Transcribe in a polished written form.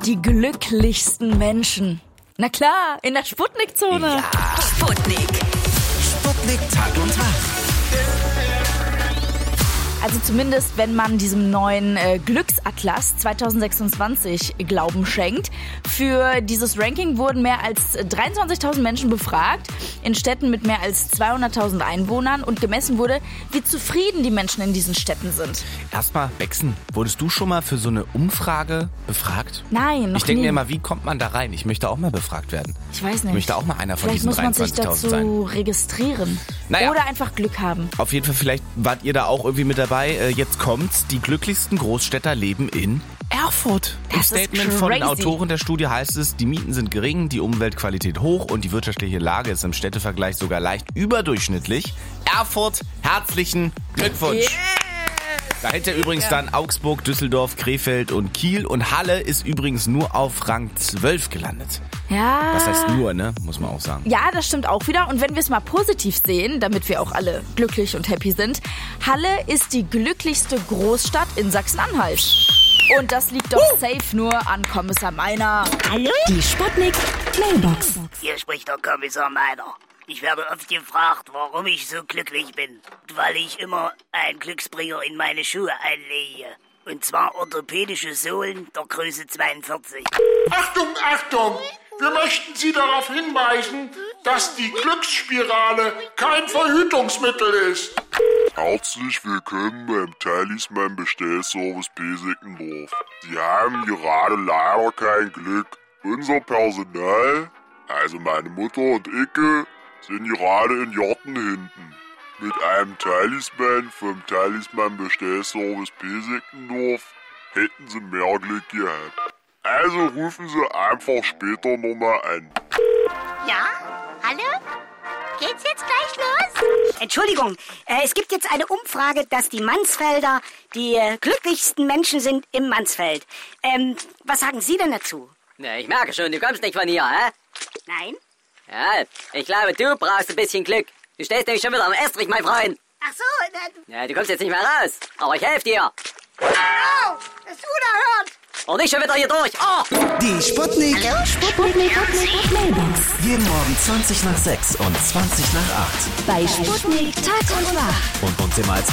die glücklichsten Menschen. Na klar, in der Sputnik-Zone. Ja. Sputnik. Sputnik Tag und Tag. Also zumindest, wenn man diesem neuen Glücksatlas 2026 Glauben schenkt. Für dieses Ranking wurden mehr als 23.000 Menschen befragt, in Städten mit mehr als 200.000 Einwohnern, und gemessen wurde, wie zufrieden die Menschen in diesen Städten sind. Erstmal, Bexen, wurdest du schon mal für so eine Umfrage befragt? Nein, noch Ich denke nie. mir immer, wie kommt man da rein? Ich möchte auch mal befragt werden. Ich weiß nicht. Ich möchte auch mal einer von Vielleicht diesen muss man sich 23.000 dazu sein. registrieren. Naja. Oder einfach Glück haben. Auf jeden Fall, vielleicht wart ihr da auch irgendwie mit dabei. Jetzt kommt's. Die glücklichsten Großstädter leben in Erfurt. Im Das ist Statement von den crazy. Autoren der Studie heißt es, die Mieten sind gering, die Umweltqualität hoch und die wirtschaftliche Lage ist im Städtevergleich sogar leicht überdurchschnittlich. Erfurt, herzlichen Glückwunsch! Dahinter übrigens dann Augsburg, Düsseldorf, Krefeld und Kiel, und Halle ist übrigens nur auf Rang 12 gelandet. Ja. Was heißt nur, ne? Muss man auch sagen. Ja, das stimmt auch wieder. Und wenn wir es mal positiv sehen, damit wir auch alle glücklich und happy sind, Halle ist die glücklichste Großstadt in Sachsen-Anhalt. Und das liegt doch safe nur an Kommissar Meiner. Hallo? Die Sputnik Mailbox. Hier spricht der Kommissar Meiner. Ich werde oft gefragt, warum ich so glücklich bin. Weil ich immer einen Glücksbringer in meine Schuhe einlege. Und zwar orthopädische Sohlen der Größe 42. Achtung, Achtung! Wir möchten Sie darauf hinweisen, dass die Glücksspirale kein Verhütungsmittel ist. Herzlich willkommen beim Talisman Bestellservice Pesickendorf. Sie haben gerade leider kein Glück. Unser Personal, also meine Mutter und ich, sind gerade in Jarten hinten. Mit einem Talisman vom Talisman Bestellservice Pesickendorf hätten Sie mehr Glück gehabt. Also rufen Sie einfach später nochmal an. Ja? Hallo? Geht's jetzt gleich los? Entschuldigung, es gibt jetzt eine Umfrage, dass die Mansfelder die glücklichsten Menschen sind im Mansfeld. Was sagen Sie denn dazu? Na, ich merke schon, du kommst nicht von hier, hä? Nein? Ja, ich glaube, du brauchst ein bisschen Glück. Du stehst nämlich schon wieder am Estrich, mein Freund. Ach so, Ja, du kommst jetzt nicht mehr raus, aber ich helfe dir. au, das unerhört. Und ich schon wieder hier durch. Oh! Die Sputnik. Hallo? Sputnik Mailbox. Jeden Morgen 20 nach 6 und 20 nach 8. Bei Sputnik Tag und Wach. Und uns immer als